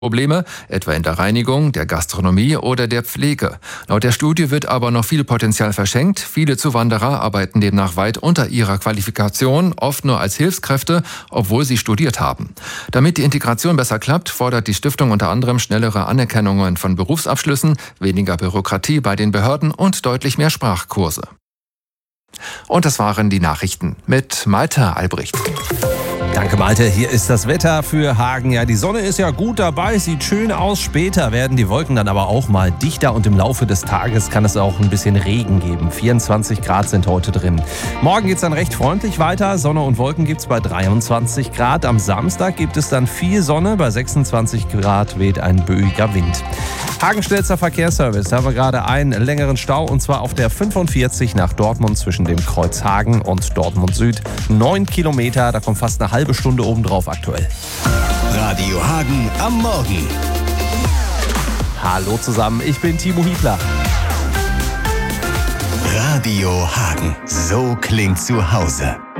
Probleme, etwa in der Reinigung, der Gastronomie oder der Pflege. Laut der Studie wird aber noch viel Potenzial verschenkt. Viele Zuwanderer arbeiten demnach weit unter ihrer Qualifikation, oft nur als Hilfskräfte, obwohl sie studiert haben. Damit die Integration besser klappt, fordert die Stiftung unter anderem schnellere Anerkennungen von Berufsabschlüssen, weniger Bürokratie bei den Behörden und deutlich mehr Sprachkurse. Und das waren die Nachrichten mit Malte Albrecht. Danke, Malte. Hier ist das Wetter für Hagen. Ja, die Sonne ist ja gut dabei, sieht schön aus. Später werden die Wolken dann aber auch mal dichter und im Laufe des Tages kann es auch ein bisschen Regen geben. 24 Grad sind heute drin. Morgen geht es dann recht freundlich weiter. Sonne und Wolken gibt es bei 23 Grad. Am Samstag gibt es dann viel Sonne. Bei 26 Grad weht ein böiger Wind. Hagen-Stelzer Verkehrsservice. Da haben wir gerade einen längeren Stau und zwar auf der 45 nach Dortmund zwischen dem Kreuz Hagen und Dortmund Süd. 9 Kilometer, da kommt fast eine halbe Stunde obendrauf aktuell. Radio Hagen am Morgen. Hallo zusammen, ich bin Timo Hiebler. Radio Hagen, so klingt zu Hause.